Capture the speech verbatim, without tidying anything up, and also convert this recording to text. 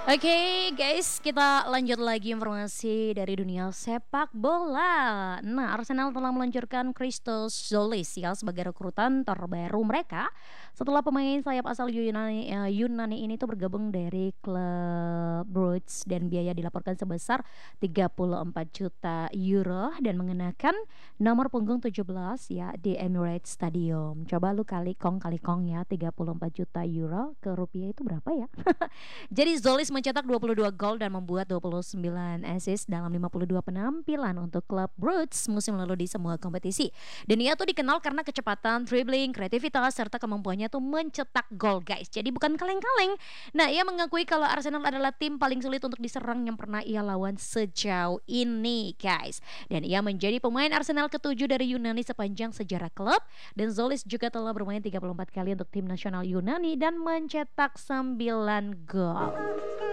Oke guys, kita lanjut lagi informasi dari dunia sepak bola. Nah, Arsenal telah meluncurkan Christos Zolis ya sebagai rekrutan terbaru mereka setelah pemain sayap asal Yunani eh, Yunani ini tuh bergabung dari klub Bruges dan biaya dilaporkan sebesar tiga puluh empat juta euro dan mengenakan nomor punggung tujuh belas ya di Emirates Stadium. Coba lu kali kong kali kong ya tiga puluh empat juta euro ke rupiah itu berapa ya? Jadi Zolis mencetak dua puluh dua gol dan membuat dua puluh sembilan assist dalam lima puluh dua penampilan untuk klub Bruges musim lalu di semua kompetisi. Dan ia tuh dikenal karena kecepatan, dribbling, kreativitas serta kemampuannya tuh mencetak gol guys. Jadi bukan kaleng-kaleng. Nah, ia mengakui kalau Arsenal adalah tim paling sulit untuk diserang yang pernah ia lawan sejauh ini guys. Dan ia menjadi pemain Arsenal ketujuh dari Yunani sepanjang sejarah klub. Dan Zolis juga telah bermain tiga puluh empat kali untuk tim nasional Yunani dan mencetak sembilan gol.